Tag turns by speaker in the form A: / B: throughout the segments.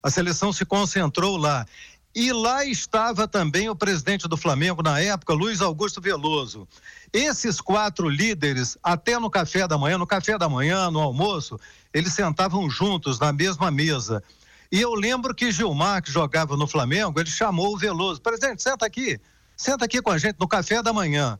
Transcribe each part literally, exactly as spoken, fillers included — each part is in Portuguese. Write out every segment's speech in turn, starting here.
A: A seleção se concentrou lá. E lá estava também o presidente do Flamengo na época, Luiz Augusto Veloso. Esses quatro líderes, até no café da manhã, no café da manhã, no almoço, eles sentavam juntos na mesma mesa. E eu lembro que Gilmar, que jogava no Flamengo, ele chamou o Veloso: presidente, senta aqui, senta aqui com a gente no café da manhã.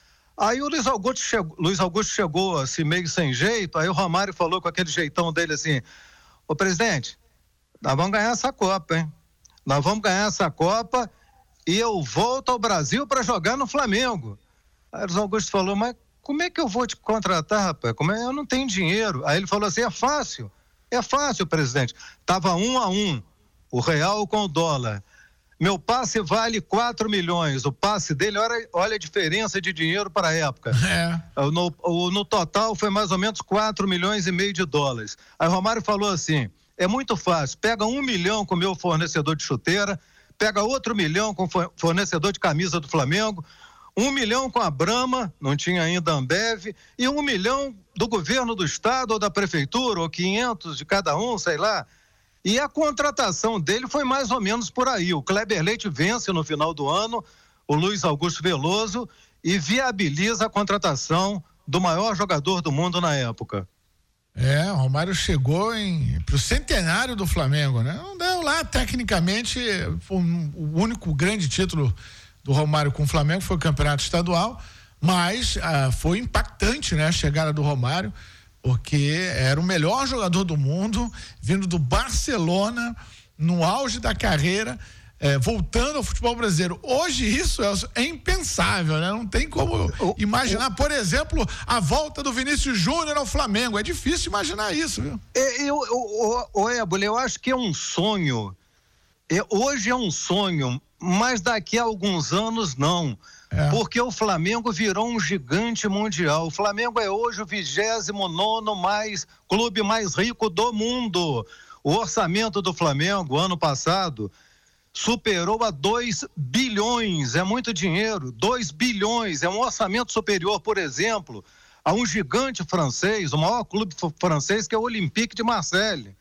A: Aí o Luiz Augusto chegou, Luiz Augusto chegou assim meio sem jeito, aí o Romário falou com aquele jeitão dele assim: ô presidente, nós vamos ganhar essa Copa, hein? Nós vamos ganhar essa Copa e eu volto ao Brasil para jogar no Flamengo. Aí o Luiz Augusto falou: mas como é que eu vou te contratar, rapaz? Como é? Eu não tenho dinheiro. Aí ele falou assim: é fácil, é fácil, presidente. Tava um a um, o real com o dólar. Meu passe vale quatro milhões. O passe dele, olha, olha a diferença de dinheiro para a época. É. No, o, no total foi mais ou menos quatro milhões e meio de dólares. Aí o Romário falou assim: é muito fácil, pega um milhão com o meu fornecedor de chuteira, pega outro milhão com o fornecedor de camisa do Flamengo, um milhão com a Brahma, não tinha ainda a Ambev, e um milhão do governo do estado ou da prefeitura, ou quinhentos de cada um, sei lá. E a contratação dele foi mais ou menos por aí. O Kleber Leite vence no final do ano, o Luiz Augusto Veloso, e viabiliza a contratação do maior jogador do mundo na época.
B: É, o Romário chegou para o centenário do Flamengo, né? Não deu lá, tecnicamente, um, o único grande título do Romário com o Flamengo foi o campeonato estadual, mas ah, foi impactante, né, a chegada do Romário, porque era o melhor jogador do mundo, vindo do Barcelona, no auge da carreira, É, voltando ao futebol brasileiro. Hoje isso é, é impensável, né? Não tem como imaginar, por exemplo, a volta do Vinícius Júnior ao Flamengo. É difícil imaginar isso, viu?
A: É, eu, eu, eu, Ébole, eu acho que é um sonho. É, hoje é um sonho, mas daqui a alguns anos não. É. Porque o Flamengo virou um gigante mundial. O Flamengo é hoje o vigésimo nono mais, clube mais rico do mundo. O orçamento do Flamengo, ano passado, superou a dois bilhões, é muito dinheiro, dois bilhões, é um orçamento superior, por exemplo, a um gigante francês, o maior clube francês, que é o Olympique de Marseille.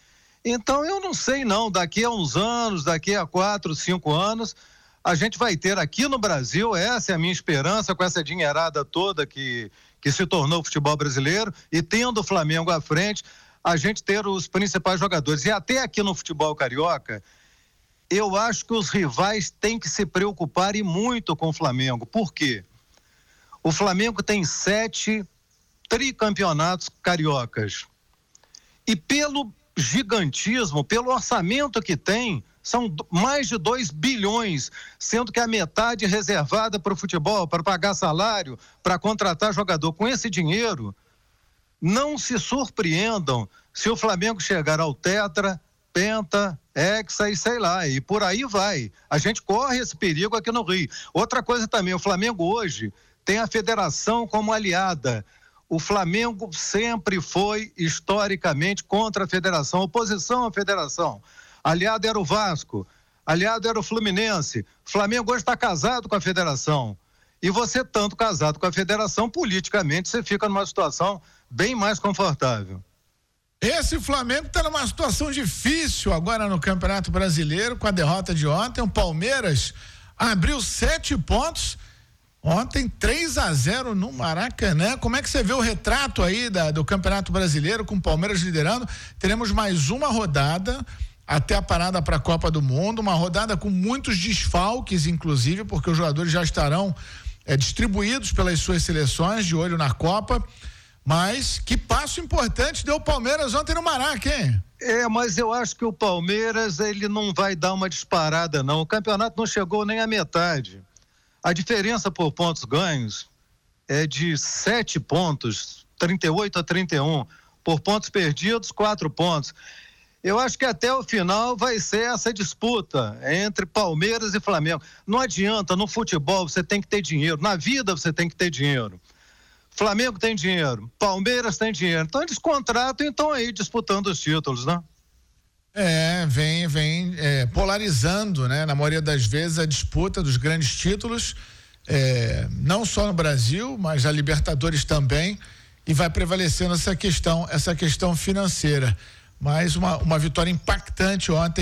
A: Então eu não sei não, daqui a uns anos, daqui a quatro, cinco anos, a gente vai ter aqui no Brasil, essa é a minha esperança, com essa dinheirada toda que, que se tornou o futebol brasileiro, e tendo o Flamengo à frente, a gente ter os principais jogadores. E até aqui no futebol carioca, eu acho que os rivais têm que se preocupar e muito com o Flamengo. Por quê? O Flamengo tem sete tricampeonatos cariocas. E pelo gigantismo, pelo orçamento que tem, são mais de dois bilhões, sendo que a metade reservada para o futebol, para pagar salário, para contratar jogador. Com esse dinheiro, não se surpreendam se o Flamengo chegar ao tetra, penta, hexa e sei lá, e por aí vai. A gente corre esse perigo aqui no Rio. Outra coisa também, o Flamengo hoje tem a federação como aliada. O Flamengo sempre foi historicamente contra a federação, oposição à federação. Aliado era o Vasco, aliado era o Fluminense. O Flamengo hoje está casado com a federação. E você, tanto casado com a federação, politicamente você fica numa situação bem mais confortável.
B: Esse Flamengo está numa situação difícil agora no Campeonato Brasileiro, com a derrota de ontem. O Palmeiras abriu sete pontos ontem, três a zero no Maracanã. Como é que você vê o retrato aí da, do Campeonato Brasileiro, com o Palmeiras liderando? Teremos mais uma rodada até a parada para a Copa do Mundo, uma rodada com muitos desfalques, inclusive, porque os jogadores já estarão é, distribuídos pelas suas seleções, de olho na Copa. Mas que passo importante deu o Palmeiras ontem no Maraca, hein?
A: É, mas eu acho que o Palmeiras, ele não vai dar uma disparada, não. O campeonato não chegou nem à metade. A diferença por pontos ganhos é de sete pontos, trinta e oito a trinta e um. Por pontos perdidos, quatro pontos. Eu acho que até o final vai ser essa disputa entre Palmeiras e Flamengo. Não adianta, no futebol você tem que ter dinheiro, na vida você tem que ter dinheiro. Flamengo tem dinheiro, Palmeiras tem dinheiro, então eles contratam e estão aí disputando os títulos, né?
B: É, vem, vem é, polarizando, né? Na maioria das vezes a disputa dos grandes títulos, é, não só no Brasil, mas a Libertadores também, e vai prevalecendo essa questão, essa questão financeira. mas uma, uma vitória impactante ontem